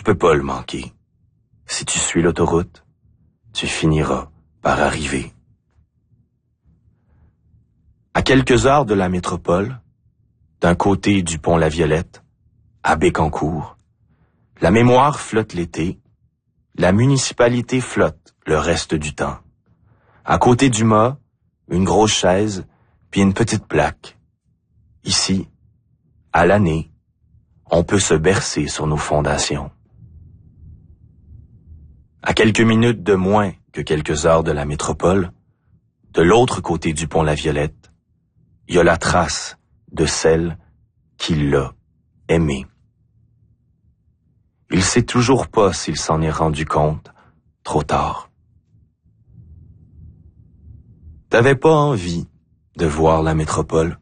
peux pas le manquer. Si tu suis l'autoroute, tu finiras par arriver. À quelques heures de la métropole, d'un côté du pont La Violette, à Bécancour, la mémoire flotte l'été, la municipalité flotte le reste du temps. À côté du mât, une grosse chaise, puis une petite plaque. Ici, à l'année, on peut se bercer sur nos fondations. À quelques minutes de moins que quelques heures de la métropole, de l'autre côté du pont La Violette, il y a la trace de celle qui l'a aimé. Il sait toujours pas s'il s'en est rendu compte trop tard. T'avais pas envie de voir la métropole?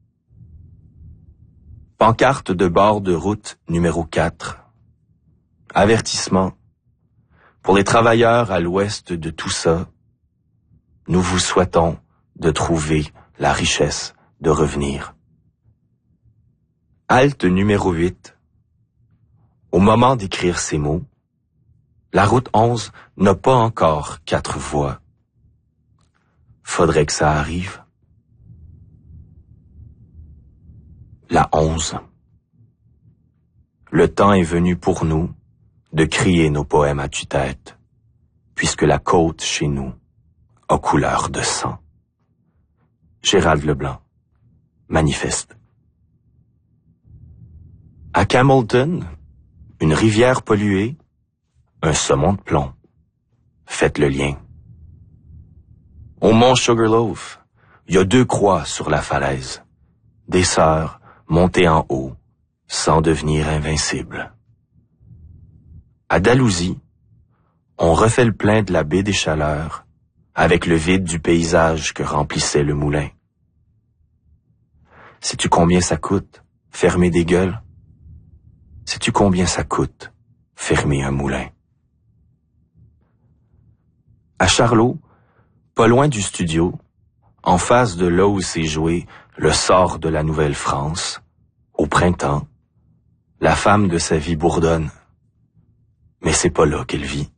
Pancarte de bord de route numéro 4. Avertissement. Pour les travailleurs à l'ouest de tout ça, nous vous souhaitons de trouver la richesse de revenir. Halte numéro 8. Au moment d'écrire ces mots, la route 11 n'a pas encore 4 voies. Faudrait que ça arrive. La 11. Le temps est venu pour nous de crier nos poèmes à tue-tête, puisque la côte chez nous a couleur de sang. Gérald Leblanc, Manifeste. À Camelton, une rivière polluée, un saumon de plomb. Faites le lien. Au mont Sugarloaf, il y a 2 croix sur la falaise. Des sœurs montées en haut, sans devenir invincibles. À Dalhousie, on refait le plein de la baie des Chaleurs, avec le vide du paysage que remplissait le moulin. Sais-tu combien ça coûte, fermer des gueules? Sais-tu combien ça coûte, fermer un moulin? À Charlot, pas loin du studio, en face de là où s'est joué le sort de la Nouvelle-France, au printemps, la femme de sa vie bourdonne. Mais c'est pas là qu'elle vit.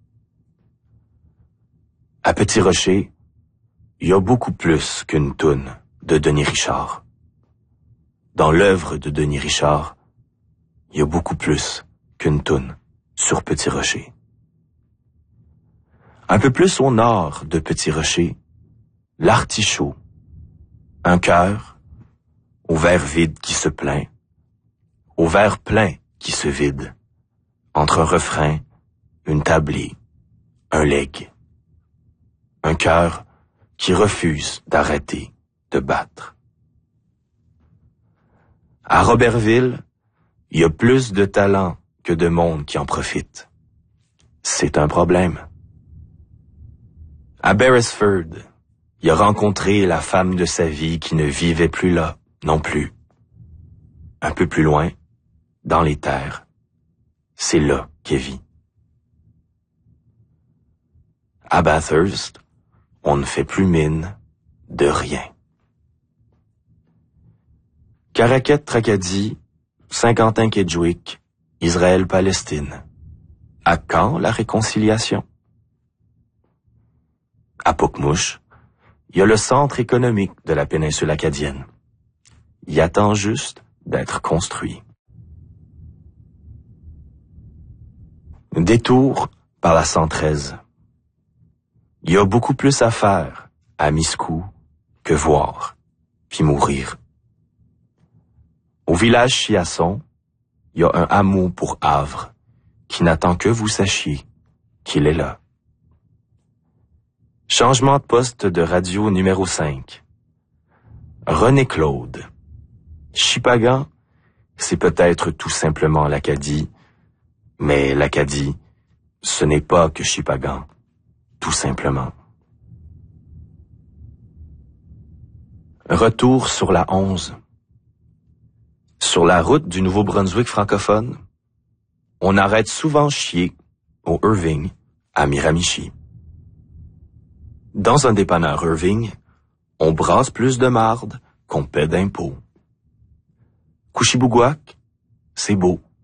À Petit-Rocher, il y a beaucoup plus qu'une toune de Denis Richard. Dans l'œuvre de Denis Richard, il y a beaucoup plus qu'une toune sur Petit-Rocher. Un peu plus au nord de Petit-Rocher, l'Artichaut, un cœur, au verre vide qui se plaint, au verre plein qui se vide, entre un refrain, une tablée, un legs. Un cœur qui refuse d'arrêter de battre. À Robertville, il y a plus de talent que de monde qui en profite. C'est un problème. À Beresford, il a rencontré la femme de sa vie qui ne vivait plus là, non plus. Un peu plus loin, dans les terres, c'est là qu'elle vit. À Bathurst, on ne fait plus mine de rien. Caraquette-Tracadie, Saint-Quentin-Kedgewick, Israël-Palestine. À quand la réconciliation? À Pocmouche, il y a le centre économique de la péninsule acadienne. Il attend juste d'être construit. Détour par la 113. Il y a beaucoup plus à faire à Miscou que voir, puis mourir. Au village Chiasson, il y a un hameau pour Havre qui n'attend que vous sachiez qu'il est là. Changement de poste de radio numéro 5. René Claude. Chipagan, c'est peut-être tout simplement l'Acadie, mais l'Acadie, ce n'est pas que Chipagan. Tout simplement. Retour sur la 11. Sur la route du Nouveau-Brunswick francophone, on arrête souvent chier au Irving, à Miramichi. Dans un dépanneur Irving, on brasse plus de marde qu'on paie d'impôts. Couchibougouac, c'est beau.